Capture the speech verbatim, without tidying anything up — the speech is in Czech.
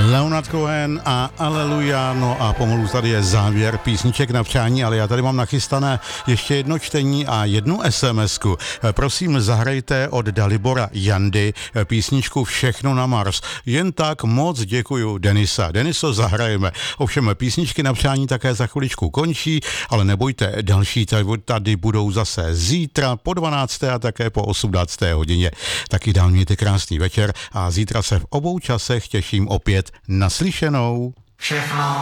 Leonard Cohen a Aleluja, no a pomalu tady je závěr písniček na přání, ale já tady mám nachystané ještě jedno čtení a jednu SMSku. Prosím, zahrajte od Dalibora Jandy písničku Všechno na Mars. Jen tak moc děkuju Denisa. Deniso, zahrajeme. Ovšem písničky na přání také za chviličku končí, ale nebojte, další tady budou zase zítra po dvanácté a také po osmnácté hodině. Taky dál mějte krásný večer a zítra se v obou časech těším opět naslyšenou. Všechno